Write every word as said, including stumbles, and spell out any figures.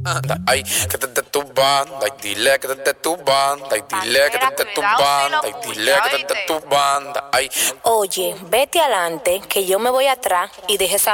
banda, ay, que te de tu banda, y dile que te de tu banda, y dile que te de tu banda, y dile que te de tu banda, ay. Oye, vete adelante, que yo me voy atrás y deje esa